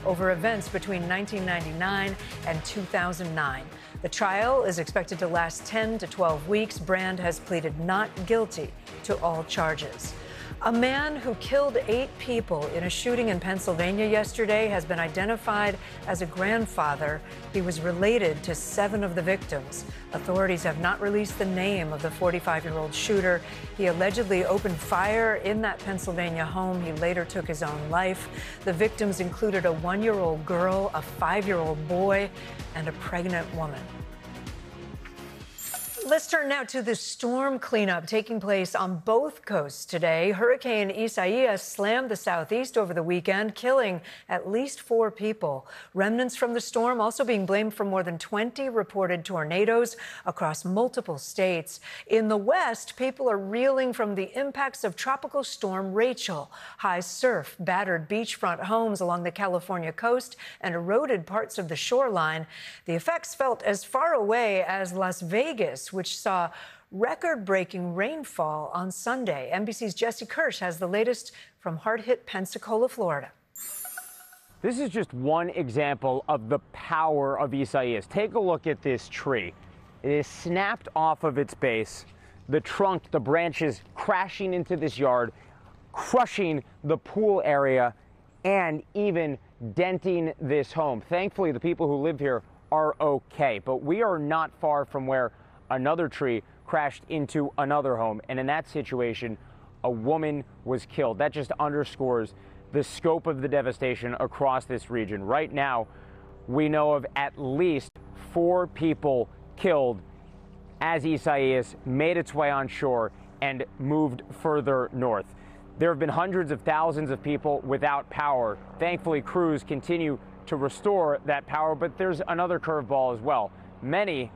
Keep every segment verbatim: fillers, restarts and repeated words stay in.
over events between nineteen ninety-nine and two thousand nine. The trial is expected to last ten to twelve weeks. Brand has pleaded not guilty to all charges. A man who killed eight people in a shooting in Pennsylvania yesterday has been identified as a grandfather. He was related to seven of the victims. Authorities have not released the name of the forty-five-year-old shooter. He allegedly opened fire in that Pennsylvania home. He later took his own life. The victims included a one-year-old girl, a five-year-old boy, and a pregnant woman. Let's turn now to the storm cleanup taking place on both coasts today. Hurricane Isaias slammed the southeast over the weekend, killing at least four people. Remnants from the storm also being blamed for more than twenty reported tornadoes across multiple states. In the west, people are reeling from the impacts of Tropical Storm Rachel. High surf battered beachfront homes along the California coast and eroded parts of the shoreline. The effects felt as far away as Las Vegas, which saw record-breaking rainfall on Sunday. N B C's Jesse Kirsch has the latest from hard-hit Pensacola, Florida. This is just one example of the power of Isaias. Take a look at this tree. It is snapped off of its base. The trunk, the branches crashing into this yard, crushing the pool area, and even denting this home. Thankfully, the people who live here are okay, but we are not far from where another tree crashed into another home, and in that situation, a woman was killed. That just underscores the scope of the devastation across this region. Right now, we know of at least four people killed as Isaias made its way on shore and moved further north. There have been hundreds of thousands of people without power. Thankfully, crews continue to restore that power, but there's another curveball as well. Many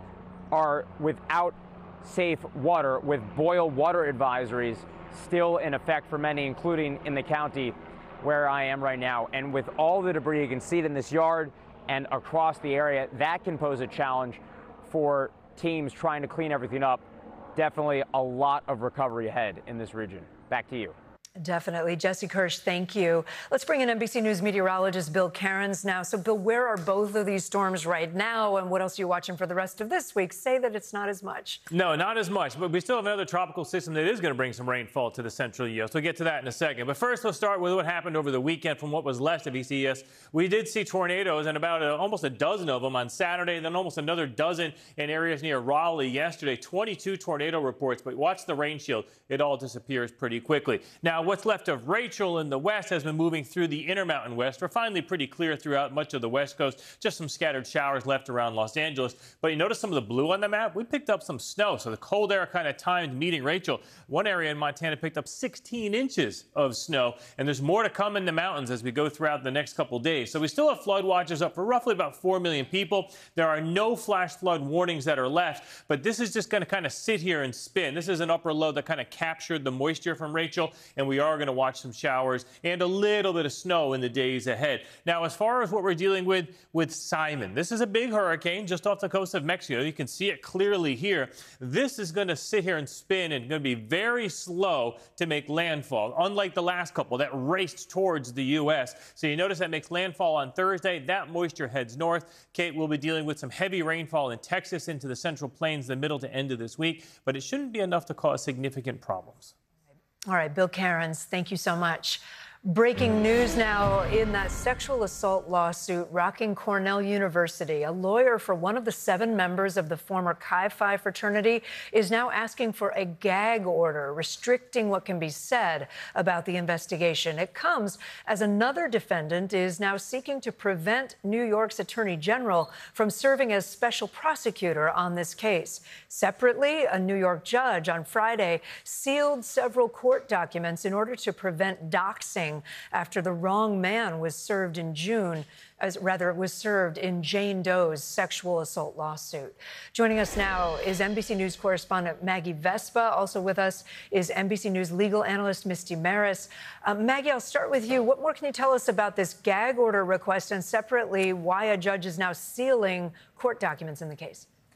are without safe water, with boil water advisories still in effect for many, including in the county where I am right now. And with all the debris, you can see it in this yard and across the area, that can pose a challenge for teams trying to clean everything up. Definitely a lot of recovery ahead in this region. Back to you. Definitely. Jesse Kirsch, thank you. Let's bring in N B C News meteorologist Bill Cairns now. So, Bill, where are both of these storms right now, and what else are you watching for the rest of this week? Say that it's not as much. No, not as much, but we still have another tropical system that is going to bring some rainfall to the central U S. We'll get to that in a second. But first, let's start with what happened over the weekend from what was left of Isaias. We did see tornadoes, and about a, almost a dozen of them on Saturday, then almost another dozen in areas near Raleigh yesterday. twenty-two tornado reports, but watch the rain shield. It all disappears pretty quickly. Now, what's left of Rachel in the west has been moving through the Intermountain West. We're finally pretty clear throughout much of the west coast. Just some scattered showers left around Los Angeles. But you notice some of the blue on the map? We picked up some snow, so the cold air kind of timed meeting Rachel. One area in Montana picked up sixteen inches of snow, and there's more to come in the mountains as we go throughout the next couple days. So we still have flood watches up for roughly about four million people. There are no flash flood warnings that are left, but this is just going to kind of sit here and spin. This is an upper low that kind of captured the moisture from Rachel, and we are going to watch some showers and a little bit of snow in the days ahead. Now, as far as what we're dealing with with Simon, this is a big hurricane just off the coast of Mexico. You can see it clearly here. This is going to sit here and spin and going to be very slow to make landfall, unlike the last couple that raced towards the U S. So you notice that makes landfall on Thursday. That moisture heads north. Kate will be dealing with some heavy rainfall in Texas into the Central Plains the middle to end of this week, but it shouldn't be enough to cause significant problems. All right, Bill Cairns, thank you so much. Breaking news now in that sexual assault lawsuit rocking Cornell University. A lawyer for one of the seven members of the former Chi Phi fraternity is now asking for a gag order restricting what can be said about the investigation. It comes as another defendant is now seeking to prevent New York's Attorney General from serving as special prosecutor on this case. Separately, a New York judge on Friday sealed several court documents in order to prevent doxing after the wrong man was served in June, as rather it was served in Jane Doe's sexual assault lawsuit. Joining us now is N B C News correspondent Maggie Vespa. Also with us is N B C News legal analyst Misty Maris. Uh, Maggie, I'll start with you. What more can you tell us about this gag order request, and separately, why a judge is now sealing court documents in the case?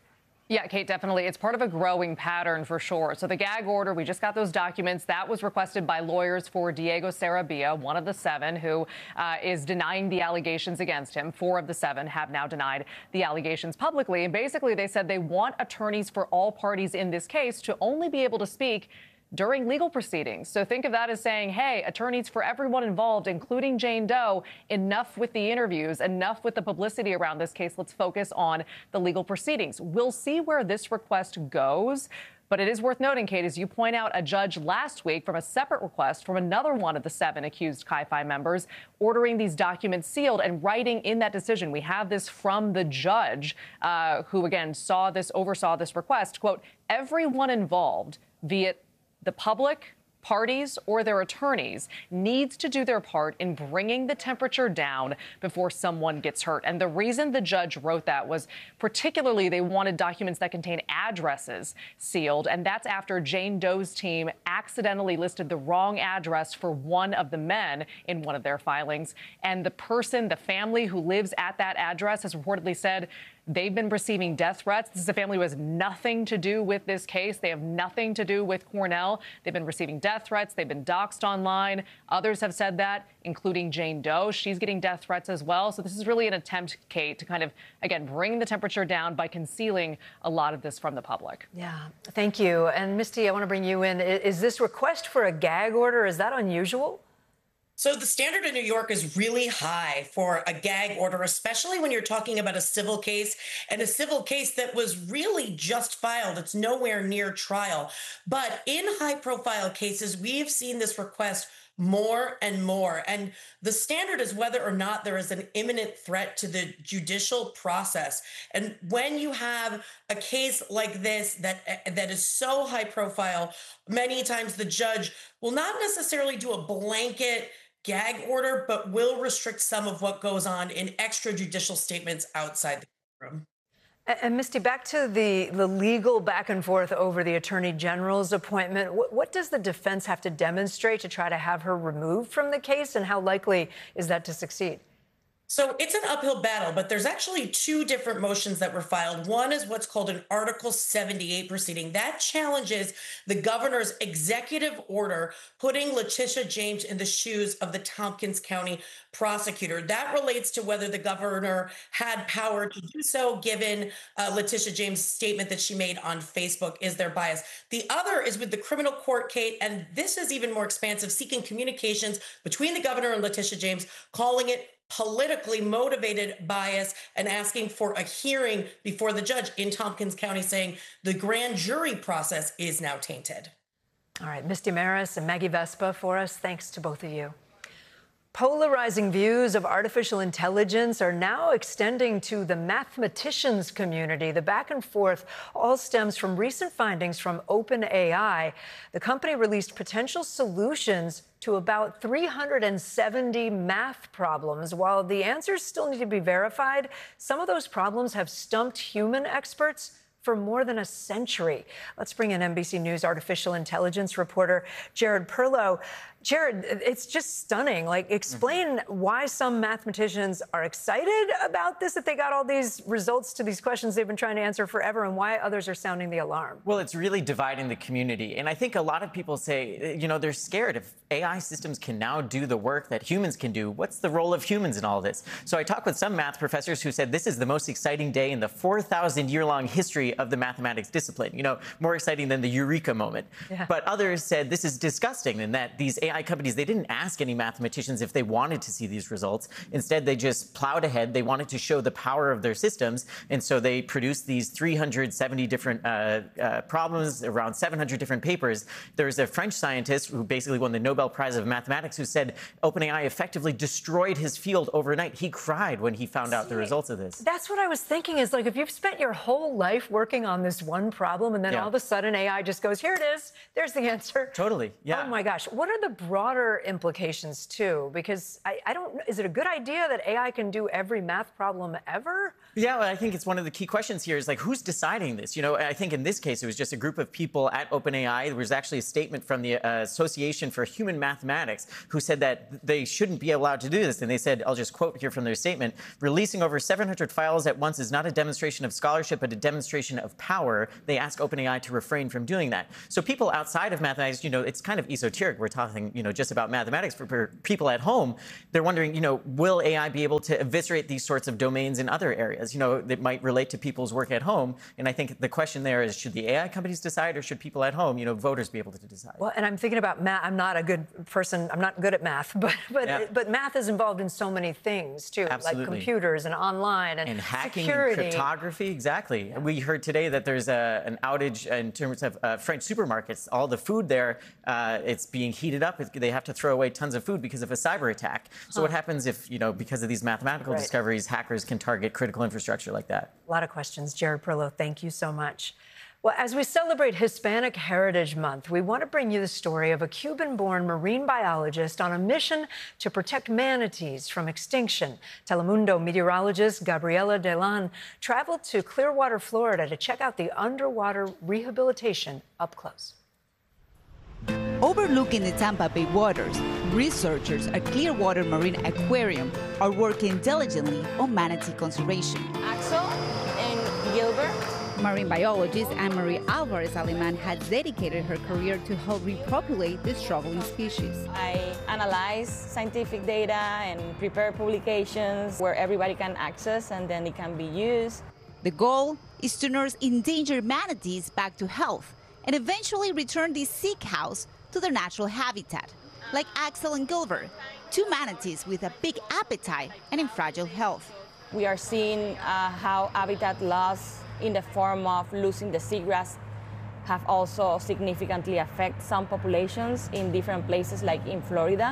Yeah, Kate, definitely. It's part of a growing pattern for sure. So the gag order, we just got those documents. That was requested by lawyers for Diego Sarabia, one of the seven who uh, is denying the allegations against him. Four of the seven have now denied the allegations publicly. And basically, they said they want attorneys for all parties in this case to only be able to speak during legal proceedings. So think of that as saying, hey, attorneys for everyone involved, including Jane Doe, enough with the interviews, enough with the publicity around this case. Let's focus on the legal proceedings. We'll see where this request goes. But it is worth noting, Kate, as you point out, a judge last week from a separate request from another one of the seven accused Chi Phi members ordering these documents sealed and writing in that decision. We have this from the judge uh, who, again, saw this, oversaw this request. Quote, everyone involved, be it the public, parties, or their attorneys, needs to do their part in bringing the temperature down before someone gets hurt. And the reason the judge wrote that was particularly they wanted documents that contain addresses sealed. And that's after Jane Doe's team accidentally listed the wrong address for one of the men in one of their filings. And the person, the family who lives at that address has reportedly said they've been receiving death threats. This is a family who has nothing to do with this case. They have nothing to do with Cornell. They've been receiving death threats. They've been doxxed online. Others have said that, including Jane Doe. She's getting death threats as well. So this is really an attempt, Kate, to kind of, again, bring the temperature down by concealing a lot of this from the public. Yeah, thank you. And Misty, I want to bring you in. Is this request for a gag order, is that unusual? So the standard in New York is really high for a gag order, especially when you're talking about a civil case, and a civil case that was really just filed. It's nowhere near trial. But in high-profile cases, we've seen this request more and more. And the standard is whether or not there is an imminent threat to the judicial process. And when you have a case like this that that is so high profile, many times the judge will not necessarily do a blanket gag order, but will restrict some of what goes on in extrajudicial statements outside the courtroom. And Misty, back to the, the legal back and forth over the Attorney General's appointment. What, what does the defense have to demonstrate to try to have her removed from the case, and how likely is that to succeed? So it's an uphill battle, but there's actually two different motions that were filed. One is what's called an Article seventy-eight proceeding. That challenges the governor's executive order putting Letitia James in the shoes of the Tompkins County prosecutor. That relates to whether the governor had power to do so, given uh, Letitia James' statement that she made on Facebook. Is there bias? The other is with the criminal court, Kate, and this is even more expansive, seeking communications between the governor and Letitia James, calling it politically motivated bias, and asking for a hearing before the judge in Tompkins County, saying the grand jury process is now tainted. All right, Misty Maris and Maggie Vespa for us. Thanks to both of you. Polarizing views of artificial intelligence are now extending to the mathematicians community. The back and forth all stems from recent findings from OpenAI. The company released potential solutions to about three hundred seventy math problems. While the answers still need to be verified, some of those problems have stumped human experts for more than a century. Let's bring in N B C News artificial intelligence reporter Jared Perlow. Jared, it's just stunning. Like, explain mm-hmm. why some mathematicians are excited about this, that they got all these results to these questions they've been trying to answer forever, and why others are sounding the alarm. Well, it's really dividing the community. And I think a lot of people say, you know, they're scared. If A I systems can now do the work that humans can do, what's the role of humans in all this? So I talked with some math professors who said this is the most exciting day in the four thousand year long history of the mathematics discipline. You know, more exciting than the eureka moment. Yeah. But others said this is disgusting, and that these A I companies, they didn't ask any mathematicians if they wanted to see these results. Instead, they just plowed ahead. They wanted to show the power of their systems. And so they produced these three hundred seventy different uh, uh, problems, around seven hundred different papers. There's a French scientist who basically won the Nobel Prize of Mathematics who said OpenAI effectively destroyed his field overnight. He cried when he found out the results of this. That's what I was thinking, is like, if you've spent your whole life working on this one problem, and then yeah. all of a sudden A I just goes, here it is, there's the answer. Totally, yeah. Oh my gosh. What are the broader implications, too, because I, I don't, is it a good idea that A I can do every math problem ever? Yeah, well, I think it's one of the key questions here is like, who's deciding this? You know, I think in this case, it was just a group of people at OpenAI. There was actually a statement from the uh, Association for Human Mathematics who said that they shouldn't be allowed to do this. And they said, I'll just quote here from their statement, releasing over seven hundred files at once is not a demonstration of scholarship, but a demonstration of power. They ask OpenAI to refrain from doing that. So people outside of mathematics, you know, it's kind of esoteric. We're talking, you know, just about mathematics. For, for people at home, they're wondering, you know, will A I be able to eviscerate these sorts of domains in other areas, you know, that might relate to people's work at home? And I think the question there is, should the A I companies decide or should people at home, you know, voters be able to decide? Well, and I'm thinking about math. I'm not a good person. I'm not good at math, but but Yeah. but math is involved in so many things, too, Absolutely. like computers and online and, And hacking security. and cryptography, exactly. Yeah. We heard today that there's a, an outage in terms of uh, French supermarkets. All the food there, uh, it's being heated up. They have to throw away tons of food because of a cyber attack. So huh. what happens if, you know, because of these mathematical right. discoveries, hackers can target critical infrastructure like that? A lot of questions. Jared Perillo, thank you so much. Well, as we celebrate Hispanic Heritage Month, we want to bring you the story of a Cuban-born marine biologist on a mission to protect manatees from extinction. Telemundo meteorologist Gabriela Delan traveled to Clearwater, Florida to check out the underwater rehabilitation up close. Overlooking the Tampa Bay waters, researchers at Clearwater Marine Aquarium are working diligently on manatee conservation. Axel and Gilbert. Marine biologist Anne-Marie Alvarez Aleman has dedicated her career to help repopulate the struggling species. I analyze scientific data and prepare publications where everybody can access and then it can be used. The goal is to nurse endangered manatees back to health and eventually return these sea cows to their natural habitat, like Axel and Gilbert, two manatees with a big appetite and in fragile health. We are seeing uh, how habitat loss in the form of losing the seagrass have also significantly affected some populations in different places, like in Florida.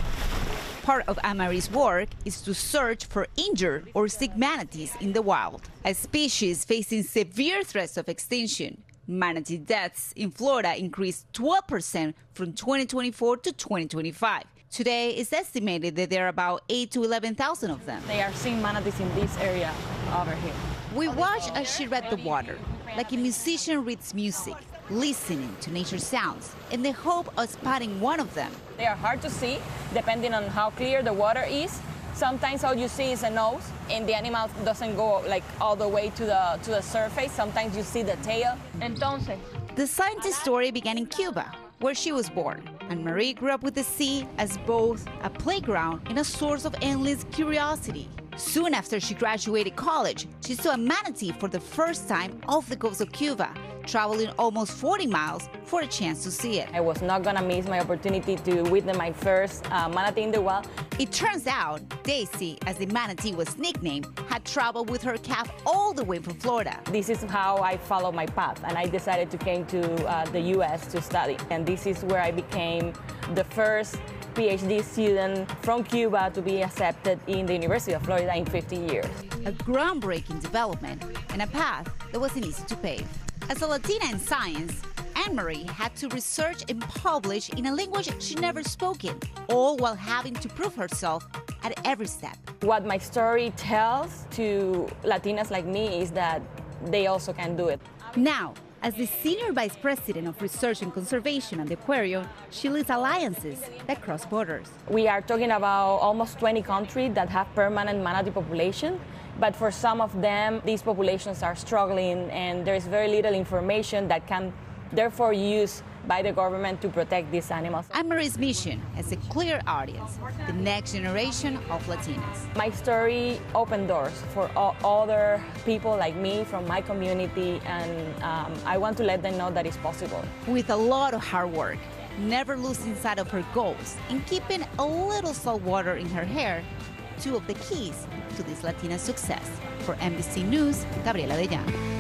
Part of Anne-Marie's work is to search for injured or sick manatees in the wild, a species facing severe threats of extinction. Manatee deaths in Florida increased twelve percent from twenty twenty-four to twenty twenty-five. Today, it's estimated that there are about eight to eleven thousand of them. They are seeing manatees in this area over here. We watch as she read the water, like a musician reads music, listening to nature sounds in the hope of spotting one of them. They are hard to see, depending on how clear the water is. Sometimes all you see is a nose, and the animal doesn't go like all the way to the to the surface. Sometimes you see the tail. Entonces, the scientist's story began in Cuba, where she was born. Anne-Marie grew up with the sea as both a playground and a source of endless curiosity. Soon after she graduated college, she saw a manatee for the first time off the coast of Cuba, traveling almost forty miles for a chance to see it. I was not gonna miss my opportunity to witness my first uh, manatee in the wild. It turns out Daisy, as the manatee was nicknamed, had traveled with her calf all the way from Florida. This is how I followed my path, and I decided to come to uh, the U S to study. And this is where I became the first PhD student from Cuba to be accepted in the University of Florida in fifty years. A groundbreaking development and a path that wasn't easy to pave. As a Latina in science, Anne-Marie had to research and publish in a language she'd never spoken, all while having to prove herself at every step. What my story tells to Latinas like me is that they also can do it. Now, as the Senior Vice President of Research and Conservation at the aquarium, she leads alliances that cross borders. We are talking about almost twenty countries that have permanent manatee population, but for some of them, these populations are struggling and there is very little information that can therefore use by the government to protect these animals. Anne-Marie's mission has a clear audience, the next generation of Latinas. My story opened doors for all other people like me from my community, and um, I want to let them know that it's possible. With a lot of hard work, never losing sight of her goals, and keeping a little salt water in her hair, two of the keys to this Latina success. For N B C News, Gabriela Delan.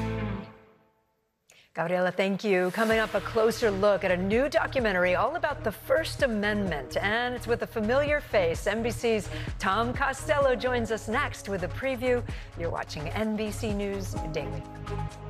Gabriela, thank you. Coming up, a closer look at a new documentary all about the First Amendment. And it's with a familiar face. N B C's Tom Costello joins us next with a preview. You're watching N B C News Daily.